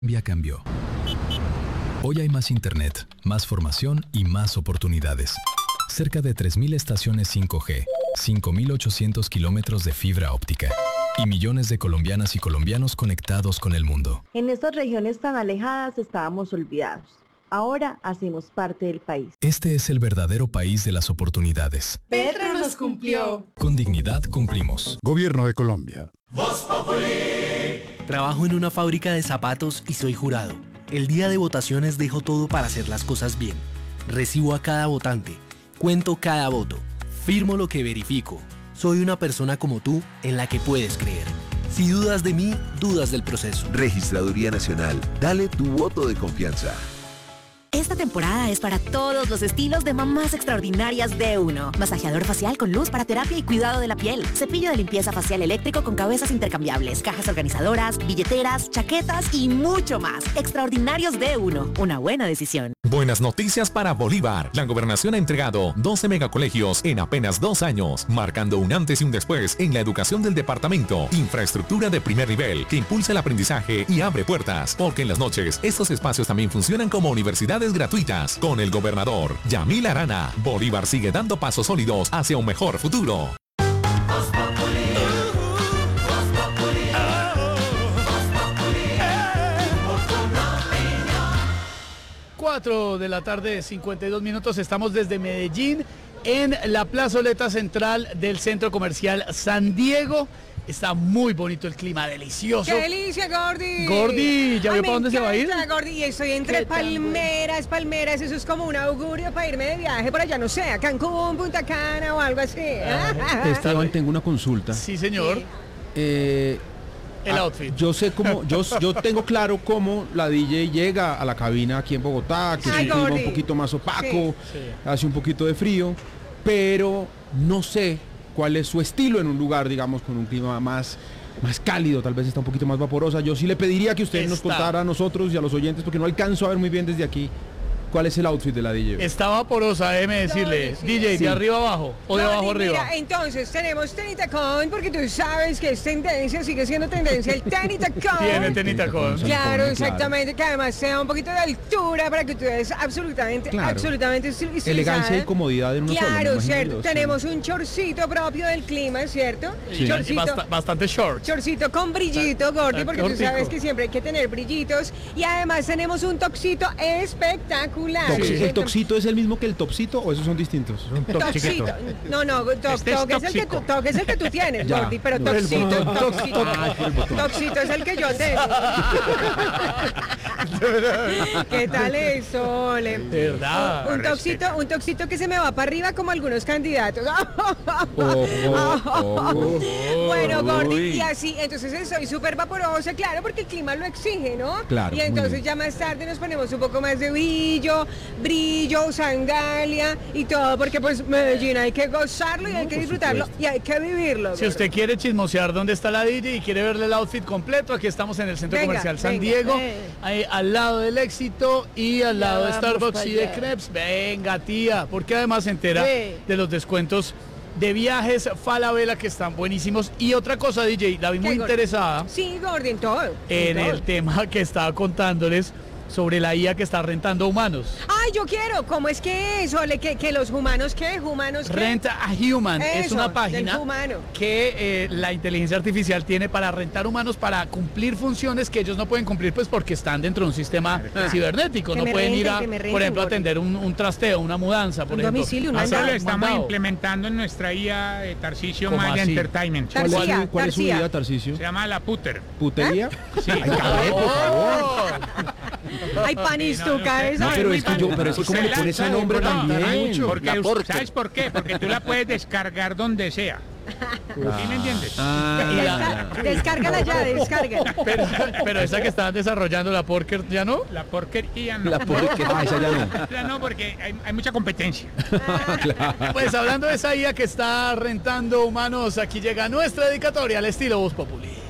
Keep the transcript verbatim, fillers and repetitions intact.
Colombia cambió. Hoy hay más internet, más formación y más oportunidades. Cerca de tres mil estaciones cinco G, cinco mil ochocientos kilómetros de fibra óptica y millones de colombianas y colombianos conectados con el mundo. En estas regiones tan alejadas estábamos olvidados. Ahora hacemos parte del país. Este es el verdadero país de las oportunidades. Petro nos cumplió. Con dignidad cumplimos. Gobierno de Colombia. Voz Populi. Trabajo en una fábrica de zapatos y soy jurado. El día de votaciones dejo todo para hacer las cosas bien. Recibo a cada votante. Cuento cada voto. Firmo lo que verifico. Soy una persona como tú en la que puedes creer. Si dudas de mí, dudas del proceso. Registraduría Nacional. Dale tu voto de confianza. Esta temporada es para todos los estilos de mamás extraordinarias de uno. Masajeador facial con luz para terapia y cuidado de la piel. Cepillo de limpieza facial eléctrico con cabezas intercambiables. Cajas organizadoras, billeteras, chaquetas y mucho más. Extraordinarios de uno. Una buena decisión. Buenas noticias para Bolívar. La gobernación ha entregado doce megacolegios en apenas dos años, marcando un antes y un después en la educación del departamento. Infraestructura de primer nivel que impulsa el aprendizaje y abre puertas, porque en las noches estos espacios también funcionan como universidades gratuitas. Con el gobernador Yamil Arana, Bolívar sigue dando pasos sólidos hacia un mejor futuro. cuatro de la tarde, cincuenta y dos minutos. Estamos desde Medellín en la plazoleta central del centro comercial San Diego. Está muy bonito el clima, delicioso. ¡Qué delicia, Gordy! Gordy, ¿ya vio para dónde se va a ir? Gordy, y estoy entre palmeras, palmeras, eso es como un augurio para irme de viaje por allá, no sé, a Cancún, Punta Cana o algo así. Ah, Esteban, tengo una consulta. Sí, señor. Sí. Eh, el ah, outfit. Yo sé cómo, yo, yo tengo claro cómo la D J llega a la cabina aquí en Bogotá, que es un clima un poquito más opaco, sí. Sí. Hace un poquito de frío, pero no sé cuál es su estilo en un lugar, digamos, con un clima más, más cálido, tal vez está un poquito más vaporosa. Yo sí le pediría que usted está. nos contara a nosotros y a los oyentes, porque no alcanzo a ver muy bien desde aquí, cuál es el outfit de la D J. Está vaporosa, déjeme decirle. No, D J, sí. ¿de arriba abajo o de no, abajo mira, arriba? Entonces tenemos tenitacón, porque tú sabes que es tendencia, sigue siendo tendencia el tenitacón. Tiene tenitacón. Claro, exactamente, que además sea un poquito de altura para que tú des absolutamente, claro. absolutamente estilizada. Elegancia y comodidad en uno claro, solo. Claro, cierto. Yo, tenemos sí. un chorcito propio del clima, ¿cierto? Sí. Chorcito, Bast bastante short. Chorcito con brillito, Gordy, porque cortico. Tú sabes que siempre hay que tener brillitos. Y además tenemos un toxito espectacular. Toxi sí. ¿El toxito es el mismo que el topsito o esos son distintos? Un toxito. No, no, to este toc es, es, el que tú, toc es el que tú tienes, ya, Gordy, pero no, toxito, el toxito. Ah, toxito es el que yo tengo. ¿Qué tal eso, Le? De verdad. Un, un toxito, un toxito que se me va para arriba como algunos candidatos. Oh, oh, oh, bueno, Gordy, y así, entonces soy súper vaporosa, claro, porque el clima lo exige, ¿no? Claro. Y entonces ya más tarde nos ponemos un poco más de brillo, brillo, sandalia y todo, porque pues Medellín hay que gozarlo y hay que disfrutarlo y hay que vivirlo. Si usted quiere chismosear dónde está la D J y quiere verle el outfit completo, aquí estamos en el centro venga, comercial San venga, Diego, eh. ahí al lado del Éxito y al ya lado de Starbucks y de allá. Crepes. Venga, tía, porque además se entera sí. de los descuentos de viajes Falabella que están buenísimos. Y otra cosa, D J, la vi muy Gordy? interesada. Sí, Gordy, en todo. En, en todo. el tema que estaba contándoles sobre la I A que está rentando humanos. Ay, yo quiero. ¿Cómo es que eso? ¿Que, que los humanos qué? ¿Humanos qué? Renta a Human eso, es una página que eh, la inteligencia artificial tiene para rentar humanos para cumplir funciones que ellos no pueden cumplir pues porque están dentro de un sistema ah, cibernético. No pueden renten, ir a, renten, por ejemplo, a atender un, un trasteo, una mudanza, por un ejemplo. Domicilio, Eso lo estamos mandado. implementando en nuestra I A de Tarcisio Maya así? Entertainment. ¿Cuál, Tarcía, es, ¿cuál es su I A, Tarcisio? Se llama La Puter. ¿Putería? ¿Ah? Sí. Ay, cabré, por favor. Ay, panistuca esa. No, pero es que yo, pero es que como le pone ese nombre también. Porque, ¿sabes por qué? Porque tú la puedes descargar donde sea. Ah, ¿Sí me entiendes? Ah, Desca descárgala ya, descárgala. Pero, pero esa que estaban desarrollando la Porker, ¿ya no? La Porker ya no. La Porker, ah, esa ya no. Ya no, porque hay, hay mucha competencia. Ah, claro. Pues hablando de esa I A que está rentando humanos, aquí llega nuestra dedicatoria al estilo Voz Populi.